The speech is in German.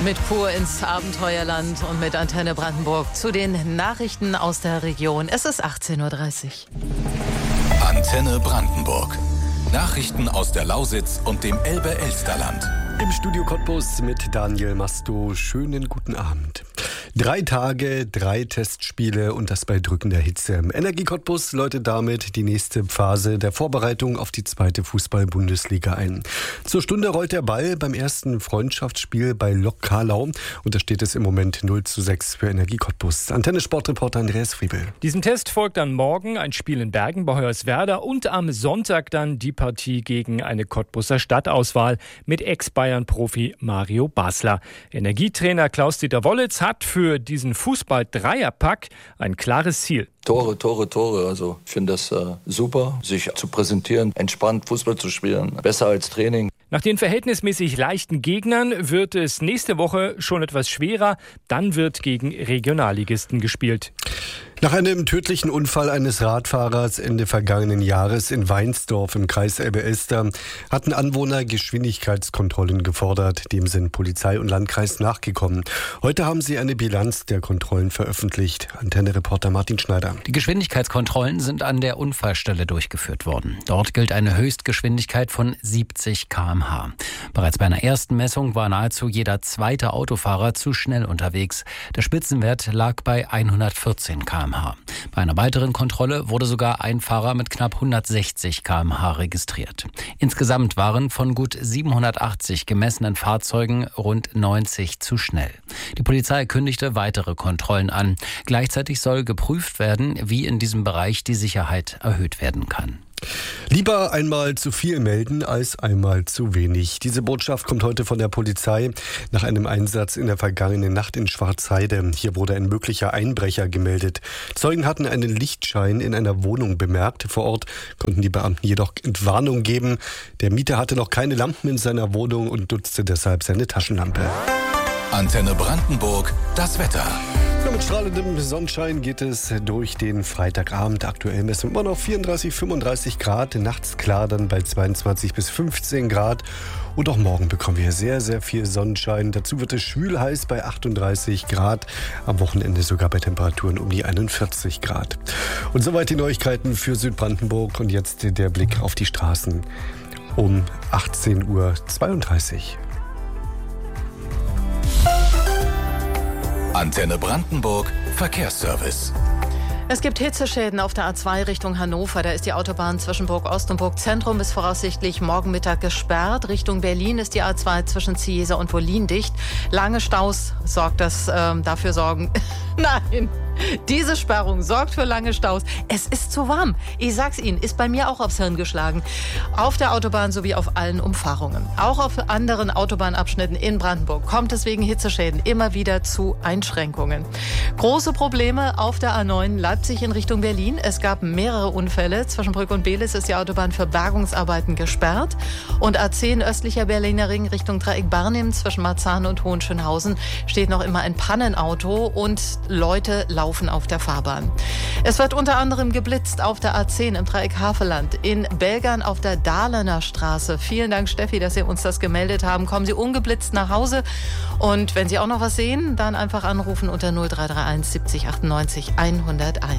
Mit Pur ins Abenteuerland und mit Antenne Brandenburg zu den Nachrichten aus der Region. Es ist 18:30 Uhr. Antenne Brandenburg. Nachrichten aus der Lausitz und dem Elbe-Elsterland. Im Studio Cottbus mit Daniel Masto. Schönen guten Abend. 3 Tage, 3 Testspiele und das bei drückender Hitze. Energie Cottbus läutet damit die nächste Phase der Vorbereitung auf die 2. Fußball-Bundesliga ein. Zur Stunde rollt der Ball beim ersten Freundschaftsspiel bei Lok Karlau und da steht es im Moment 0:6 für Energie Cottbus. Antenne-Sportreporter Andreas Friebel. Diesem Test folgt dann morgen ein Spiel in Bergen bei Hoyerswerda und am Sonntag dann die Partie gegen eine Cottbuser Stadtauswahl mit Ex-Bayern-Profi Mario Basler. Energietrainer Klaus-Dieter Wollitz hat für diesen Fußball-Dreierpack ein klares Ziel. Tore. Also ich finde das super, sich zu präsentieren, entspannt Fußball zu spielen. Besser als Training. Nach den verhältnismäßig leichten Gegnern wird es nächste Woche schon etwas schwerer. Dann wird gegen Regionalligisten gespielt. Nach einem tödlichen Unfall eines Radfahrers Ende vergangenen Jahres in Weinsdorf im Kreis Elbe-Elster hatten Anwohner Geschwindigkeitskontrollen gefordert. Dem sind Polizei und Landkreis nachgekommen. Heute haben sie eine Bilanz der Kontrollen veröffentlicht. Antenne-Reporter Martin Schneider. Die Geschwindigkeitskontrollen sind an der Unfallstelle durchgeführt worden. Dort gilt eine Höchstgeschwindigkeit von 70 km/h. Bereits bei einer ersten Messung war nahezu jeder zweite Autofahrer zu schnell unterwegs. Der Spitzenwert lag bei 114 km/h. Bei einer weiteren Kontrolle wurde sogar ein Fahrer mit knapp 160 km/h registriert. Insgesamt waren von gut 780 gemessenen Fahrzeugen rund 90 zu schnell. Die Polizei kündigte weitere Kontrollen an. Gleichzeitig soll geprüft werden, wie in diesem Bereich die Sicherheit erhöht werden kann. Lieber einmal zu viel melden als einmal zu wenig. Diese Botschaft kommt heute von der Polizei nach einem Einsatz in der vergangenen Nacht in Schwarzheide. Hier wurde ein möglicher Einbrecher gemeldet. Zeugen hatten einen Lichtschein in einer Wohnung bemerkt. Vor Ort konnten die Beamten jedoch Entwarnung geben. Der Mieter hatte noch keine Lampen in seiner Wohnung und nutzte deshalb seine Taschenlampe. Antenne Brandenburg, das Wetter. Mit strahlendem Sonnenschein geht es durch den Freitagabend. Aktuell messen wir immer noch 34, 35 Grad. Nachts klar dann bei 22 bis 15 Grad. Und auch morgen bekommen wir sehr, sehr viel Sonnenschein. Dazu wird es schwül heiß bei 38 Grad. Am Wochenende sogar bei Temperaturen um die 41 Grad. Und soweit die Neuigkeiten für Südbrandenburg. Und jetzt der Blick auf die Straßen um 18:32 Uhr. Antenne Brandenburg, Verkehrsservice. Es gibt Hitzeschäden auf der A2 Richtung Hannover. Da ist die Autobahn zwischen Burg-Ost und Burg-Zentrum bis voraussichtlich morgen Mittag gesperrt. Richtung Berlin ist die A2 zwischen Ziesa und Wollin dicht. Lange Staus dafür sorgen. Nein, diese Sperrung sorgt für lange Staus. Es ist zu warm. Ich sag's Ihnen, ist bei mir auch aufs Hirn geschlagen. Auf der Autobahn sowie auf allen Umfahrungen. Auch auf anderen Autobahnabschnitten in Brandenburg kommt es wegen Hitzeschäden immer wieder zu Einschränkungen. Große Probleme auf der A9 Leipzig in Richtung Berlin. Es gab mehrere Unfälle. Zwischen Brück und Belis ist die Autobahn für Bergungsarbeiten gesperrt. Und A10 östlicher Berliner Ring Richtung Dreieck Barnim zwischen Marzahn und Hohenschönhausen steht noch immer ein Pannenauto und Leute laufen auf der Fahrbahn. Es wird unter anderem geblitzt auf der A10 im Dreieck Havelland, in Belgern auf der Dahlener Straße. Vielen Dank, Steffi, dass Sie uns das gemeldet haben. Kommen Sie ungeblitzt nach Hause. Und wenn Sie auch noch was sehen, dann einfach anrufen unter 0331 70 98 101.